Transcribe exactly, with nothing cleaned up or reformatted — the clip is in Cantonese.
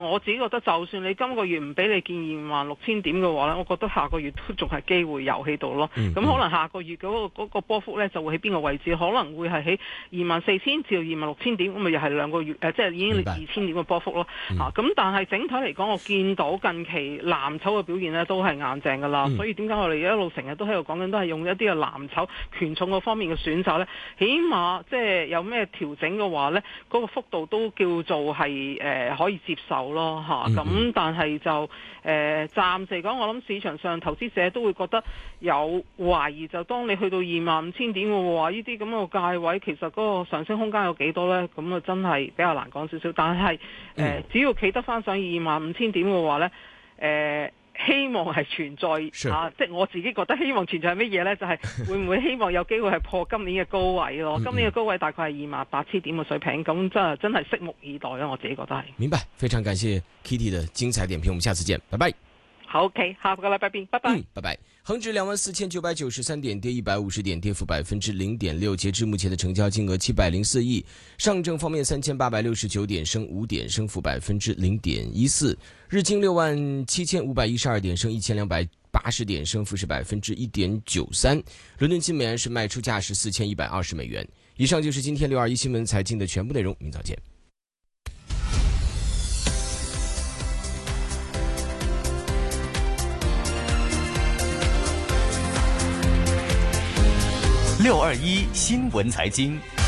我自己覺得，就算你今個月唔俾你見二萬六千點嘅話咧，我覺得下個月都仲係機會有喺度咯。咁、嗯、可能下個月嗰、嗰個嗰個波幅咧就會喺邊個位置？可能會係喺二萬四千至到二萬六千點，咁咪又係兩個月誒、呃，即係已經二千點嘅波幅咯。嚇、嗯，咁、啊、但係整體嚟講，我見到近期藍籌嘅表現咧都係硬淨㗎啦。嗯、所以點解我哋一路成日都喺度講緊，都係用一啲嘅藍籌權重嗰方面嘅選擇咧，起碼即係有咩調整嘅話咧，嗰、嗰個幅度都叫做係誒、呃、可以接受咯嚇。咁、嗯嗯、但係就誒、呃、暫時嚟講，我諗市場上投資者都會覺得有懷疑，就當你去到二萬五千點嘅話，呢啲咁嘅價位其實嗰個上升空間有幾多呢？咁啊真係比較難講少少。但係誒、呃嗯、只要企得翻上二萬五千點嘅話呢，誒、呃、希望係存在啊，即係我自己覺得希望存在係乜嘢呢？就係、是、會唔會希望有機會係破今年嘅高位咯？今年嘅高位大概係二萬八千點嘅水平，咁真係真係拭目以待咯。我自己覺得係。明白，非常感謝 Kitty 的精彩點評，我們下次見，拜拜。 好 OK， 下個禮拜見，拜拜。 嗯，拜拜。恒指兩萬四千九百九十三點，跌一百五十點，跌幅百分之零點六。截至目前的成交金額七百零四億。上證方面三千八百六十九點，升五點，升幅百分之零點一四。日經六萬七千五百一十二點，升一千兩百八十點，升幅是百分之一點九三。倫敦金每安士賣出價是四千一百二十美元。以上就是今天六二一新聞財經的全部內容，明早見。 六二一新聞財經。